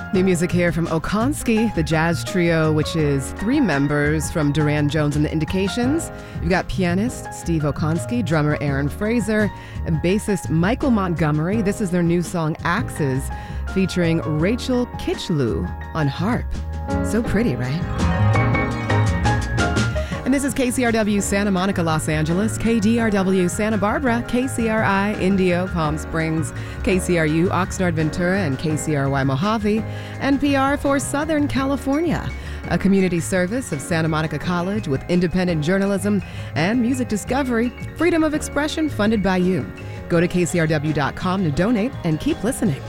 New music here from Okonski, the jazz trio, which is 3 members from Duran Jones and the Indications. You've got pianist Steve Okonski, drummer Aaron Fraser, and bassist Michael Montgomery. This is their new song, Axes, featuring Rachel Kitchlew on harp. So pretty, right? And this is KCRW Santa Monica, Los Angeles, KDRW Santa Barbara, KCRI Indio, Palm Springs, KCRU Oxnard Ventura, and KCRY Mojave, NPR for Southern California, a community service of Santa Monica College with independent journalism and music discovery, freedom of expression funded by you. Go to kcrw.com to donate and keep listening.